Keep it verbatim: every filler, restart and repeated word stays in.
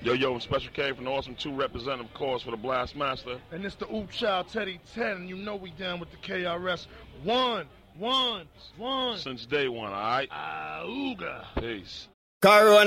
Yo, yo, Special K from the Awesome two representative cause for the Blastmaster. And it's the Oop Child Teddy ten, and you know we down with the K R S. One, one, one. Since day one, all right? Auga. Peace. Cairo